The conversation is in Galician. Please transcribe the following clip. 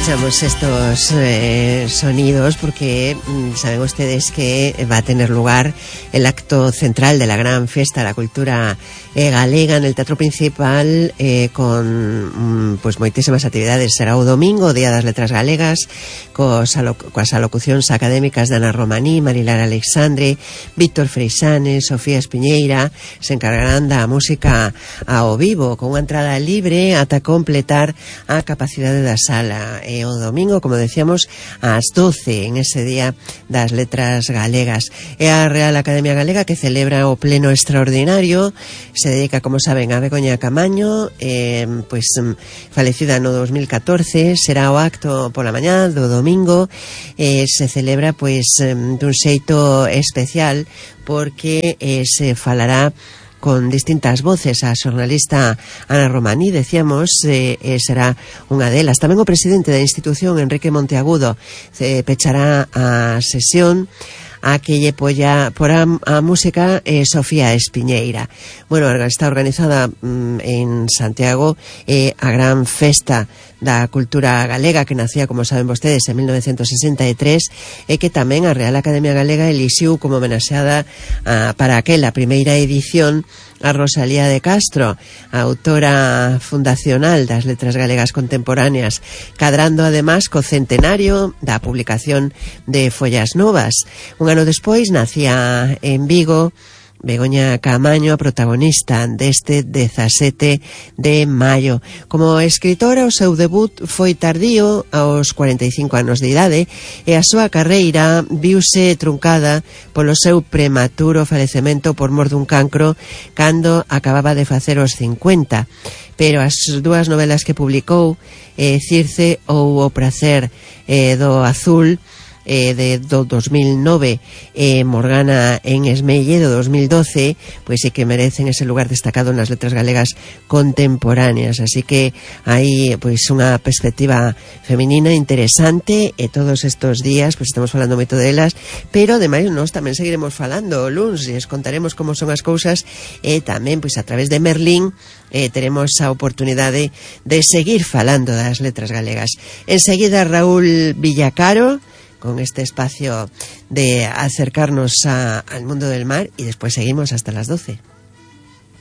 Aprovechamos estos sonidos porque saben ustedes que va a tener lugar el acto central de la gran fiesta de la cultura galega en el Teatro Principal, con pues moitísimas actividades. Será o domingo, Día das Letras Galegas, coas alocucións académicas de Ana Romaní, Marilar Alexandre, Víctor Freixanes, Sofía Espiñeira. Se encargarán da música ao vivo, con unha entrada libre ata completar a capacidade da sala. O domingo, como decíamos, ás 12, en ese Día das Letras Galegas. É a Real Academia Galega que celebra o pleno extraordinario. Se dedica, como saben, a Begoña Camaño, pues falecida no 2014. Será o acto pola mañá do domingo. Se celebra pues dun xeito especial porque se falará con distintas voces. A xornalista Ana Romaní, decíamos, será unha delas. Tamén o presidente da institución, Enrique Monteagudo, pechará a sesión, a que lle polla por a música Sofía Espiñeira. Bueno, está organizada en Santiago a gran festa da cultura galega que nacía, como saben vostedes, en 1963, e que tamén a Real Academia Galega elixiu como homenaxeada para aquela primeira edición a Rosalía de Castro, a autora fundacional das letras galegas contemporáneas, cadrando además co centenario da publicación de Follas Novas. Un ano despois nacía en Vigo Begoña Camaño, a protagonista deste 17 de maio. Como escritora, o seu debut foi tardío, aos 45 anos de idade, e a súa carreira viuse truncada polo seu prematuro falecemento por mor dun cancro cando acababa de facer os 50. Pero as dúas novelas que publicou, Circe ou O prazer do azul, do 2009, Morgana en Esmelle do 2012, pois sí que merecen ese lugar destacado nas letras galegas contemporáneas. Así que hai pois unha perspectiva feminina interesante, e todos estos días pois estamos falando moito delas, pero ademais nós tamén seguiremos falando o luns e contaremos como son as cousas, e tamén pois a través de Merlín teremos a oportunidade de seguir falando das letras galegas. Enseguida Raúl Villacaro con este espacio de acercarnos al mundo del mar, y después seguimos hasta las 12.